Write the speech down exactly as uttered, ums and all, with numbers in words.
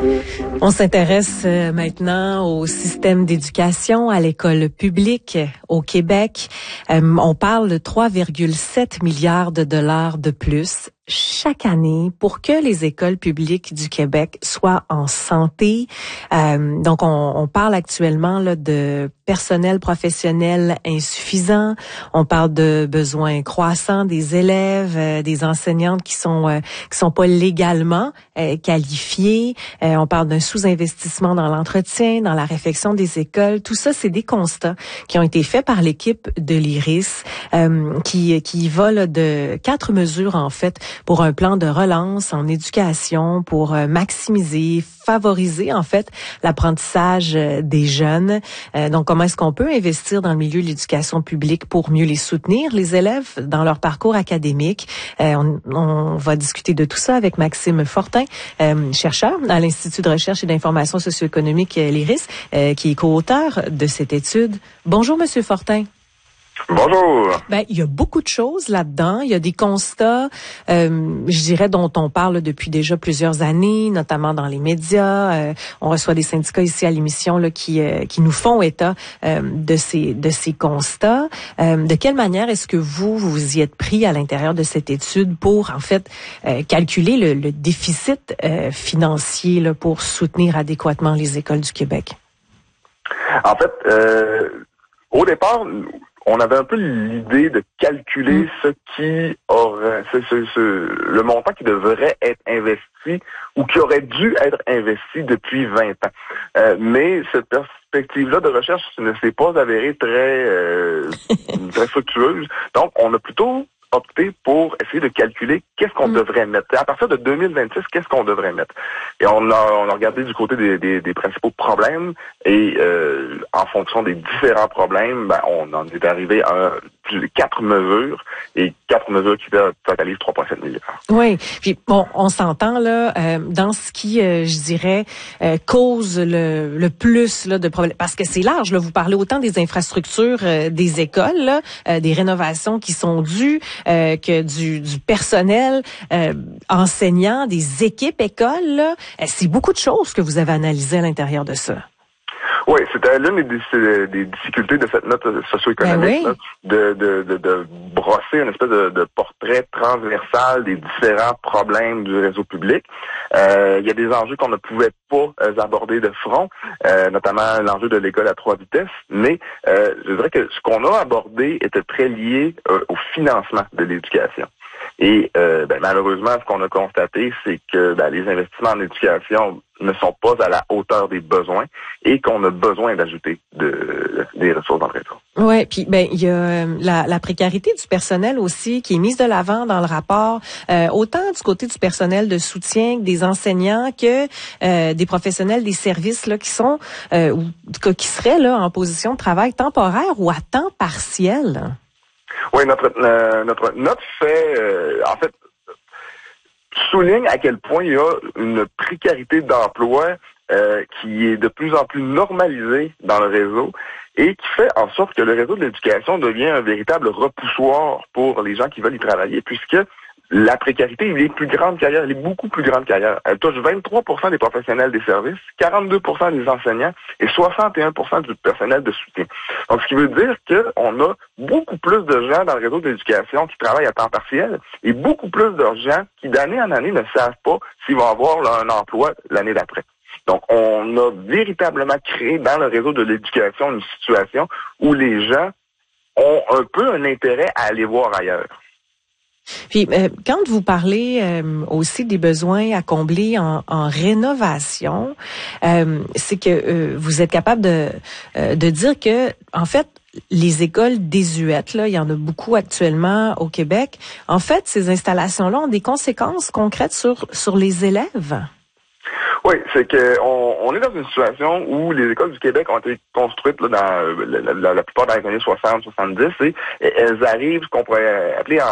On s'intéresse maintenant au système d'éducation à l'école publique au Québec. Euh, on parle de trois virgule sept milliards de dollars de plus chaque année pour que les écoles publiques du Québec soient en santé. Euh, donc, on, on parle actuellement là, de personnel professionnel insuffisant. On parle de besoins croissants des élèves, euh, des enseignantes qui sont euh, qui sont pas légalement euh, qualifiées. Euh, on parle d'un sous-investissement dans l'entretien, dans la réfection des écoles. Tout ça, c'est des constats qui ont été faits par l'équipe de l'I R I S, euh, qui qui va là, de quatre mesures en fait pour un plan de relance en éducation, pour euh, maximiser, favoriser en fait l'apprentissage euh, des jeunes. Euh, donc, comment est-ce qu'on peut investir dans le milieu de l'éducation publique pour mieux les soutenir, les élèves, dans leur parcours académique? Euh, on, on va discuter de tout ça avec Maxime Fortin, euh, chercheur à l'Institut de recherche et d'information socio-économique euh, l'I R I S, euh, qui est co-auteur de cette étude. Bonjour, Monsieur Fortin. Bonjour. Ben, il y a beaucoup de choses là-dedans. Il y a des constats, euh, je dirais, dont on parle depuis déjà plusieurs années, notamment dans les médias. Euh, on reçoit des syndicats ici à l'émission là qui euh, qui nous font état euh, de ces de ces constats. Euh, de quelle manière est-ce que vous vous y êtes pris à l'intérieur de cette étude pour en fait euh, calculer le, le déficit euh, financier là, pour soutenir adéquatement les écoles du Québec? En fait, euh, au départ, on avait un peu l'idée de calculer ce qui aurait, ce, ce, ce, le montant qui devrait être investi ou qui aurait dû être investi depuis vingt ans. Euh, mais cette perspective-là de recherche ne s'est pas avérée très, euh, très fructueuse. Donc, on a plutôt opté pour essayer de calculer qu'est-ce qu'on mm. devrait mettre. À partir de deux mille vingt-six, qu'est-ce qu'on devrait mettre? Et on a, on a regardé du côté des, des, des principaux problèmes et euh, en fonction des différents problèmes, ben, on en est arrivé à plus de quatre mesures et quatre mesures qui totalisent trois virgule sept milliards. Oui, puis bon, on s'entend là euh, dans ce qui, euh, je dirais, euh, cause le, le plus là, de problèmes, parce que c'est large. Là, vous parlez autant des infrastructures euh, des écoles, là, euh, des rénovations qui sont dues, euh, que du, du personnel euh, enseignant, des équipes écoles. Là. Euh, c'est beaucoup de choses que vous avez analysées à l'intérieur de ça. Oui, c'était l'une des, des difficultés de cette note socio-économique, ben oui. là, de, de, de, de brosser une espèce de, de portrait transversal des différents problèmes du réseau public. Euh, il y a des enjeux qu'on ne pouvait pas euh, aborder de front, euh, notamment l'enjeu de l'école à trois vitesses, mais euh, je dirais que ce qu'on a abordé était très lié euh, au financement de l'éducation. Et euh, ben, malheureusement, ce qu'on a constaté, c'est que ben, les investissements en éducation ne sont pas à la hauteur des besoins et qu'on a besoin d'ajouter de, des ressources dans le réseau. Oui, puis ben il y a euh, la, la précarité du personnel aussi qui est mise de l'avant dans le rapport, euh, autant du côté du personnel de soutien que des enseignants que euh, des professionnels des services là qui sont euh, ou qui seraient là en position de travail temporaire ou à temps partiel. Oui, notre euh, notre note fait euh, en fait souligne à quel point il y a une précarité d'emploi euh, qui est de plus en plus normalisée dans le réseau et qui fait en sorte que le réseau de l'éducation devient un véritable repoussoir pour les gens qui veulent y travailler, puisque la précarité, elle est plus grande qu'ailleurs, elle est beaucoup plus grande qu'ailleurs. Elle touche vingt-trois pour cent des professionnels des services, quarante-deux pour cent des enseignants et soixante et un pour cent du personnel de soutien. Donc, ce qui veut dire qu'on a beaucoup plus de gens dans le réseau de l'éducation qui travaillent à temps partiel et beaucoup plus de gens qui, d'année en année, ne savent pas s'ils vont avoir là, un emploi l'année d'après. Donc, on a véritablement créé dans le réseau de l'éducation une situation où les gens ont un peu un intérêt à aller voir ailleurs. Puis, euh, quand vous parlez euh, aussi des besoins à combler en, en rénovation, euh, c'est que euh, vous êtes capable de, euh, de dire que, en fait, les écoles désuètes, là, il y en a beaucoup actuellement au Québec. En fait, ces installations-là ont des conséquences concrètes sur, sur les élèves. Oui, c'est que on, on est dans une situation où les écoles du Québec ont été construites là, dans la, la, la plupart dans les années soixante soixante-dix et elles arrivent ce qu'on pourrait appeler en